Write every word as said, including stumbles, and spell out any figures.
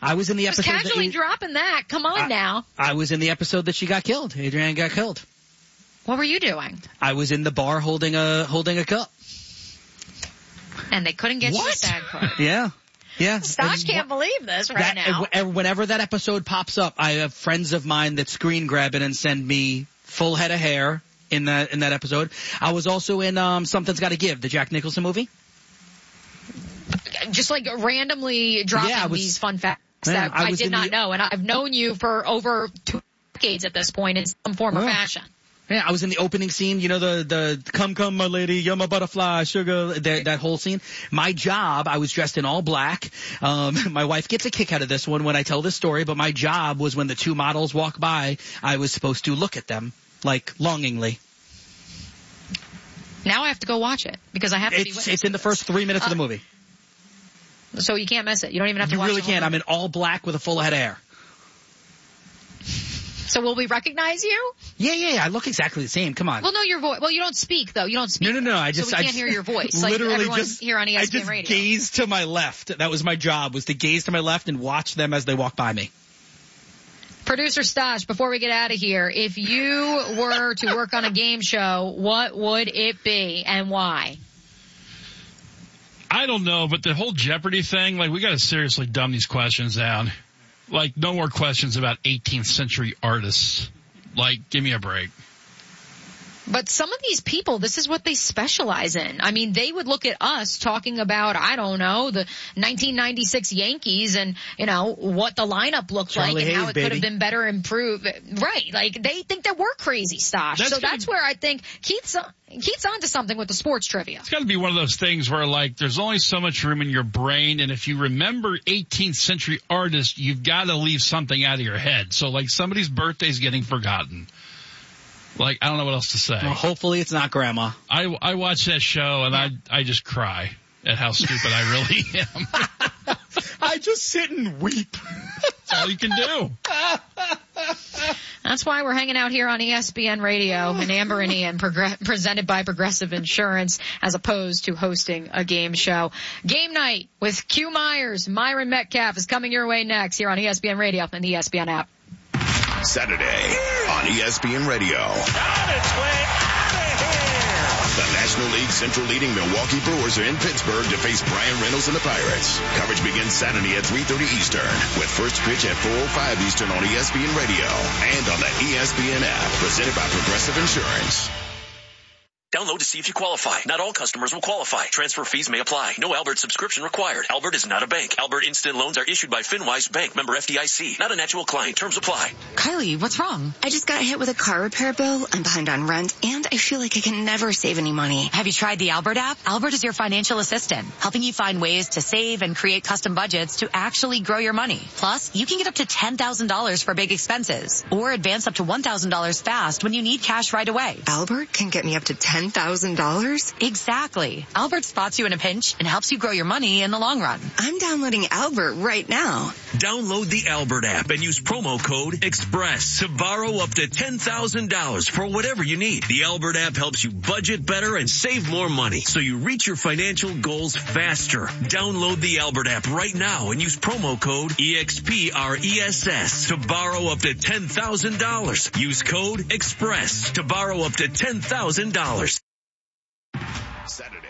I was in the Just episode. casually that, dropping that. Come on I, now. I was in the episode that she got killed. Adrienne got killed. What were you doing? I was in the bar holding a holding a cup. And they couldn't get What? you a SAG card. Yeah. Yeah. Stosh And can't believe this right that, now. and whenever that episode pops up, I have friends of mine that screen grab it and send me full head of hair in that in that episode. I was also in um Something's Gotta Give, the Jack Nicholson movie. Just like randomly dropping Yeah, I was- these fun facts Yeah, that I I, was did in not the- know. And I've known you for over two decades at this point in some form or Yeah. fashion. Yeah, I was in the opening scene, you know, the, the, come, come, my lady, you're my butterfly, sugar, that, that whole scene. My job, I was dressed in all black. Um, my wife gets a kick out of this one when I tell this story, but my job was when the two models walk by, I was supposed to look at them, like, longingly. Now I have to go watch it because I have to be It's, witness it's in the to first three minutes Uh, of the movie. this. So you can't miss it. You don't even have to You watch really the whole can't. I'm movie. in all black with a full head of hair. So will we recognize you? Yeah, yeah, yeah. I look exactly the same. Come on. Well, no, your voice. Well, you don't speak though. You don't speak. No, no, no. I just, so we I can't just, hear your voice. Like literally everyone just, here on E S P N I just Radio. gazed to my left. That was my job, was to gaze to my left and watch them as they walk by me. Producer Stosh, before we get out of here, if you were to work on a game show, what would it be and why? I don't know, but the whole Jeopardy thing, like, we got to seriously dumb these questions down. Like, no more questions about eighteenth century artists. Like, give me a break. But some of these people, this is what they specialize in. I mean, they would look at us talking about, I don't know, the nineteen ninety-six Yankees and, you know, what the lineup looked Charlie like and Hayes, how it could baby. have been better improved. Right. Like, they think that we're crazy, Stosh. That's so gonna- that's where I think Keith's, Keith's onto something with the sports trivia. It's got to be one of those things where, like, there's only so much room in your brain, and if you remember eighteenth century artists, you've got to leave something out of your head. So, like, somebody's birthday's getting forgotten. Like, I don't know what else to say. Well, hopefully it's not Grandma. I, I watch that show, and I, I just cry at how stupid I really am. I just sit and weep. That's all you can do. That's why we're hanging out here on E S P N Radio and Amber and Ian, progr- presented by Progressive Insurance, as opposed to hosting a game show. Game night with Q Myers, Myron Metcalf is coming your way next here on E S P N Radio and the E S P N app. Saturday on E S P N Radio. On its way out of here. The National League Central leading Milwaukee Brewers are in Pittsburgh to face Brian Reynolds and the Pirates. Coverage begins Saturday at three thirty Eastern with first pitch at four oh five Eastern on E S P N Radio and on the E S P N app, presented by Progressive Insurance. Download to see if you qualify. Not all customers will qualify. Transfer fees may apply. No Albert subscription required. Albert is not a bank. Albert Instant Loans are issued by FinWise Bank, member F D I C. Not an actual client. Terms apply. Kylie, what's wrong? I just got hit with a car repair bill. I'm behind on rent, and I feel like I can never save any money. Have you tried the Albert app? Albert is your financial assistant, helping you find ways to save and create custom budgets to actually grow your money. Plus, you can get up to ten thousand dollars for big expenses, or advance up to one thousand dollars fast when you need cash right away. Albert can get me up to ten thousand dollars? Exactly. Albert spots you in a pinch and helps you grow your money in the long run. I'm downloading Albert right now. Download the Albert app and use promo code EXPRESS to borrow up to ten thousand dollars for whatever you need. The Albert app helps you budget better and save more money so you reach your financial goals faster. Download the Albert app right now and use promo code E X P R E S S to borrow up to ten thousand dollars. Use code EXPRESS to borrow up to ten thousand dollars. Saturday